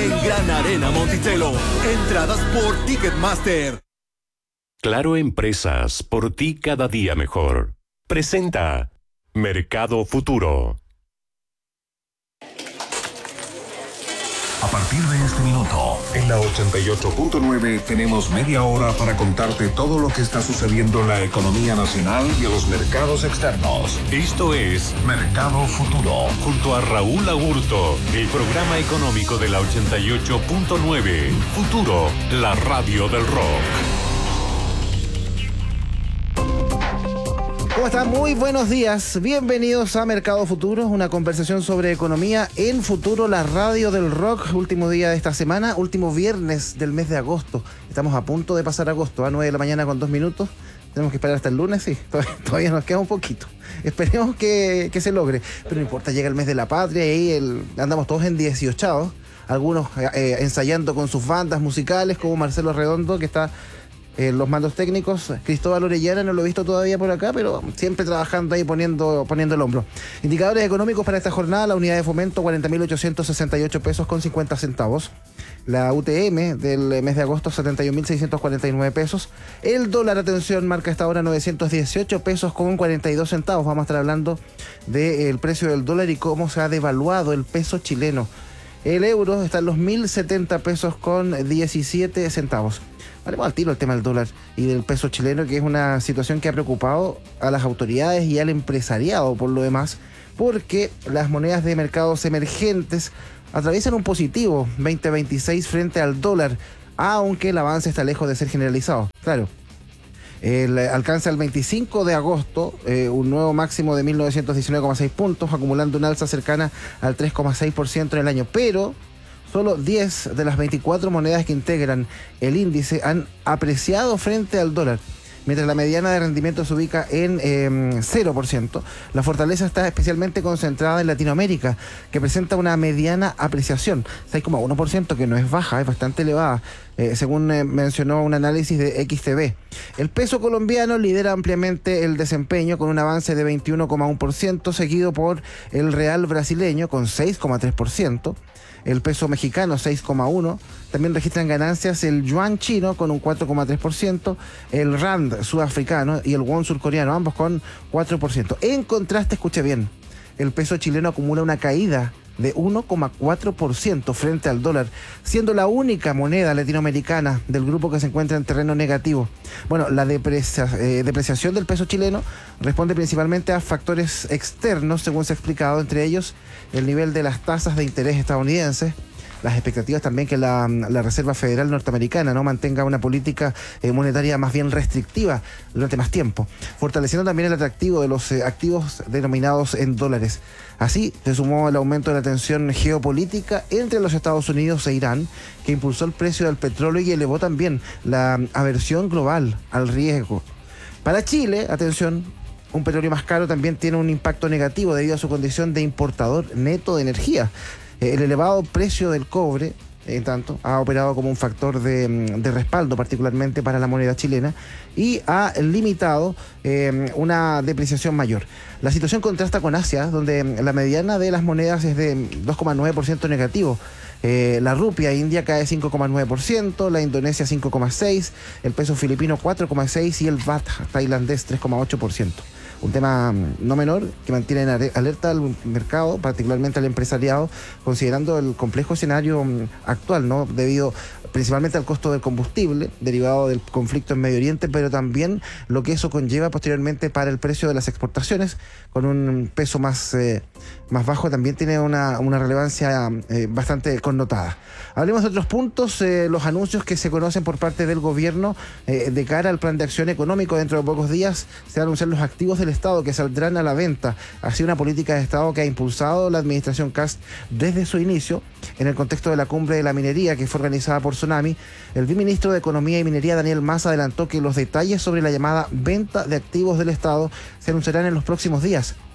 en Gran Arena Monticello. Entradas por Ticketmaster. Claro Empresas, por ti cada día mejor. Presenta Mercado Futuro. A partir de este minuto, en la 88.9 tenemos media hora para contarte todo lo que está sucediendo en la economía nacional y en los mercados externos. Esto es Mercado Futuro. junto a Raúl Agurto, el programa económico de la 88.9. Futuro, la radio del rock. ¿Cómo están? Muy buenos días. Bienvenidos a Mercado Futuro, una conversación sobre economía en Futuro, la radio del rock. Último día de esta semana, último viernes del mes de agosto. Estamos a punto de pasar agosto, a 9 de la mañana con 2 minutos. Tenemos que esperar hasta el lunes, sí. Todavía nos queda un poquito. Esperemos que se logre. Pero no importa, llega el mes de la patria y andamos todos en 18. Algunos ensayando con sus bandas musicales, como Marcelo Redondo, que está los mandos técnicos. Cristóbal Orellana no lo he visto todavía por acá, pero siempre trabajando ahí poniendo el hombro. Indicadores económicos para esta jornada: la unidad de fomento 40.868 pesos con 50 centavos. La UTM del mes de agosto 71.649 pesos. El dólar, atención, marca esta hora 918 pesos con 42 centavos. Vamos a estar hablando del precio del dólar y cómo se ha devaluado el peso chileno. El euro está en los 1.070 pesos con 17 centavos. Hablemos al tiro el tema del dólar y del peso chileno, que es una situación que ha preocupado a las autoridades y al empresariado por lo demás, porque las monedas de mercados emergentes atraviesan un positivo 2026 frente al dólar, aunque el avance está lejos de ser generalizado. Claro, alcanza el 25 de agosto un nuevo máximo de 1.919,6 puntos, acumulando una alza cercana al 3,6% en el año, pero solo 10 de las 24 monedas que integran el índice han apreciado frente al dólar, mientras la mediana de rendimiento se ubica en 0%. La fortaleza está especialmente concentrada en Latinoamérica, que presenta una mediana apreciación, 6,1%, que no es baja, es bastante elevada, según mencionó un análisis de XTB. El peso colombiano lidera ampliamente el desempeño con un avance de 21,1%, seguido por el real brasileño con 6,3%. El peso mexicano 6,1%, también registran ganancias el yuan chino con un 4,3%, el rand sudafricano y el won surcoreano, ambos con 4%. En contraste, escuche bien, el peso chileno acumula una caída de 1,4% frente al dólar, siendo la única moneda latinoamericana del grupo que se encuentra en terreno negativo. Bueno, la depreciación del peso chileno responde principalmente a factores externos, según se ha explicado, entre ellos el nivel de las tasas de interés estadounidenses, las expectativas también que la Reserva Federal norteamericana no mantenga una política monetaria más bien restrictiva durante más tiempo, fortaleciendo también el atractivo de los activos denominados en dólares. Así se sumó el aumento de la tensión geopolítica entre los Estados Unidos e Irán, que impulsó el precio del petróleo y elevó también la aversión global al riesgo. Para Chile, atención, un petróleo más caro también tiene un impacto negativo debido a su condición de importador neto de energía. El elevado precio del cobre, en tanto, ha operado como un factor de respaldo, particularmente para la moneda chilena, y ha limitado una depreciación mayor. La situación contrasta con Asia, donde la mediana de las monedas es de 2,9% negativo. La rupia india cae 5,9%, la indonesia 5,6%, el peso filipino 4,6% y el baht tailandés 3,8%. Un tema no menor que mantiene en alerta al mercado, particularmente al empresariado, considerando el complejo escenario actual, ¿no? Debido principalmente al costo del combustible derivado del conflicto en Medio Oriente, pero también lo que eso conlleva posteriormente para el precio de las exportaciones, con un peso más bajo, también tiene una relevancia bastante connotada. Hablemos de otros puntos, los anuncios que se conocen por parte del gobierno de cara al plan de acción económico. Dentro de pocos días se van a anunciar los activos del Estado que saldrán a la venta. Ha sido una política de Estado que ha impulsado la administración Kast desde su inicio, en el contexto de la cumbre de la minería que fue organizada por Tsunami. El viceministro de Economía y Minería, Daniel Maza, adelantó que los detalles sobre la llamada venta de activos del Estado se anunciarán en los próximos días.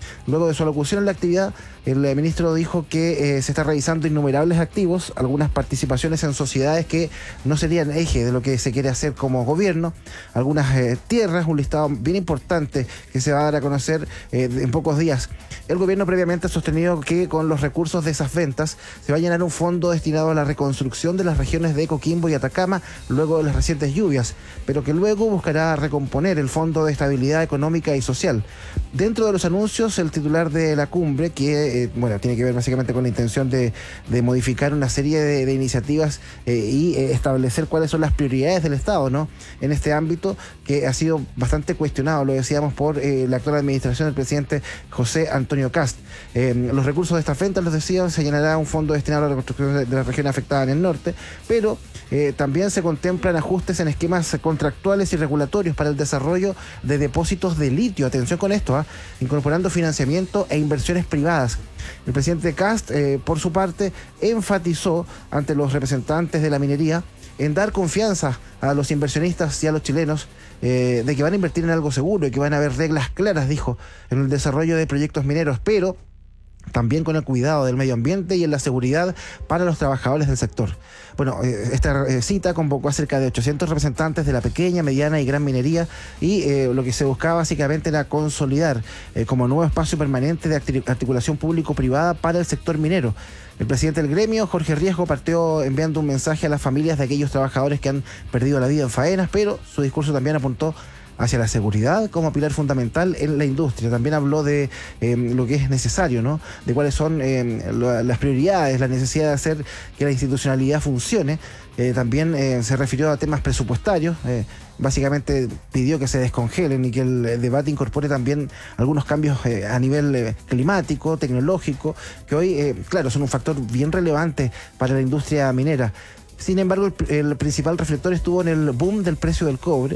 Luego de su alocución en la actividad, el ministro dijo que se está revisando innumerables activos, algunas participaciones en sociedades que no serían eje de lo que se quiere hacer como gobierno, algunas tierras, un listado bien importante que se va a dar a conocer en pocos días. El gobierno previamente ha sostenido que con los recursos de esas ventas se va a llenar un fondo destinado a la reconstrucción de las regiones de Coquimbo y Atacama luego de las recientes lluvias, pero que luego buscará recomponer el Fondo de Estabilidad Económica y Social. Dentro de los anuncios, el titular de la cumbre, que tiene que ver básicamente con la intención de modificar una serie de iniciativas y establecer cuáles son las prioridades del Estado, ¿no?, en este ámbito, que ha sido bastante cuestionado, lo decíamos, por la actual administración del presidente José Antonio Kast. Los recursos de estas ventas, los decía, se llenará un fondo destinado a la reconstrucción de la región afectada en el norte, pero también se contemplan ajustes en esquemas contractuales y regulatorios para el desarrollo de depósitos de litio. Atención con esto, incorporando financiamiento e inversiones privadas. El presidente Kast, por su parte, enfatizó ante los representantes de la minería en dar confianza a los inversionistas y a los chilenos de que van a invertir en algo seguro y que van a haber reglas claras, dijo, en el desarrollo de proyectos mineros, pero también con el cuidado del medio ambiente y en la seguridad para los trabajadores del sector. Bueno, esta cita convocó a cerca de 800 representantes de la pequeña, mediana y gran minería y lo que se buscaba básicamente era consolidar como nuevo espacio permanente de articulación público-privada para el sector minero. El presidente del gremio, Jorge Riesgo, partió enviando un mensaje a las familias de aquellos trabajadores que han perdido la vida en faenas, pero su discurso también apuntó hacia la seguridad como pilar fundamental en la industria. También habló de lo que es necesario, ¿no?, de cuáles son las prioridades, la necesidad de hacer que la institucionalidad funcione. También se refirió a temas presupuestarios. Básicamente pidió que se descongelen y que el debate incorpore también algunos cambios a nivel climático, tecnológico, que hoy, claro, son un factor bien relevante para la industria minera. Sin embargo, el principal reflector estuvo en el boom del precio del cobre,